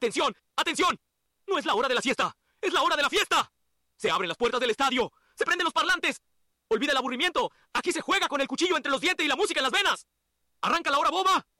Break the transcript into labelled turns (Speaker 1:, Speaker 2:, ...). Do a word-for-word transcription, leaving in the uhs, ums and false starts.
Speaker 1: ¡Atención! ¡Atención! No es la hora de la siesta, es la hora de la fiesta. Se abren las puertas del estadio, se prenden los parlantes. Olvida el aburrimiento, aquí se juega con el cuchillo entre los dientes y la música en las venas. ¡Arranca la hora boba!